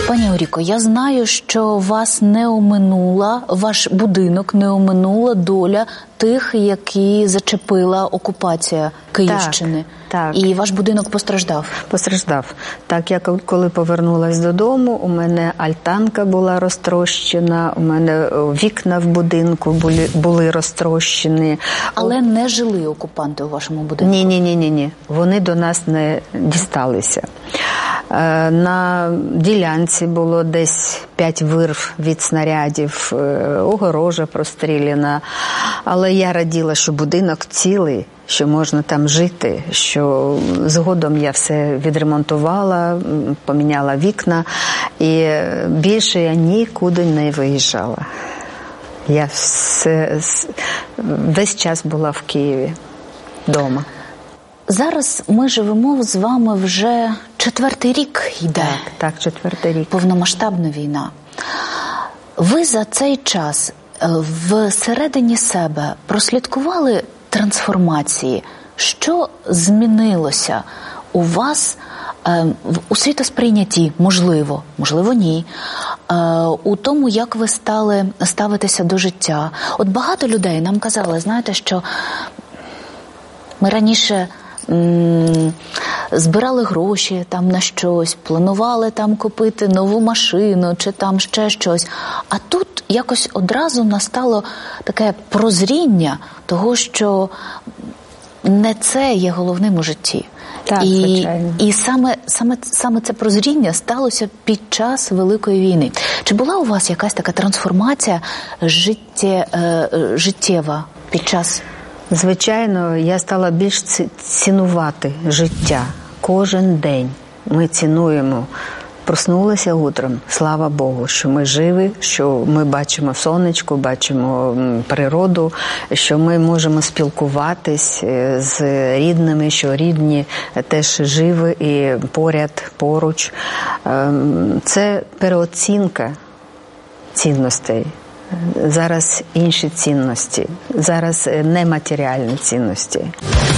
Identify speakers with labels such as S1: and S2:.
S1: Пані Оріко, я знаю, що вас не оминула, ваш будинок не оминула доля тих, які зачепила окупація Київщини.
S2: Так.
S1: І ваш будинок постраждав?
S2: Постраждав. Так, я коли повернулась додому, у мене альтанка була розтрощена, у мене вікна в будинку були розтрощені.
S1: Але не жили окупанти у вашому будинку?
S2: Ні. Вони до нас не дісталися. На ділянці було десь 5 вирв від снарядів, огорожа простріляна. Але я раділа, що будинок цілий, що можна там жити, що згодом я все відремонтувала, поміняла вікна, і більше я нікуди не виїжджала. Я весь час була в Києві, вдома.
S1: Зараз ми живемо з вами вже 4-й рік йде.
S2: Так, 4-й рік.
S1: Повномасштабна війна. Ви за цей час всередині себе прослідкували трансформації? Що змінилося у вас у світосприйнятті? Можливо, ні. У тому, як ви стали ставитися до життя. От багато людей нам казали, знаєте, що ми раніше збирали гроші там на щось, планували там купити нову машину чи там ще щось. А тут якось одразу настало таке прозріння того, що не це є головним у житті.
S2: Так, звичайно.
S1: І саме це прозріння сталося під час Великої війни. Чи була у вас якась така трансформація життєва під час?
S2: Звичайно, я стала більш цінувати життя. Кожен день ми цінуємо. Проснулася утром, слава Богу, що ми живі, що ми бачимо сонечко, бачимо природу, що ми можемо спілкуватись з рідними, що рідні теж живі і поруч. Це переоцінка цінностей. Зараз інші цінності, зараз нематеріальні цінності.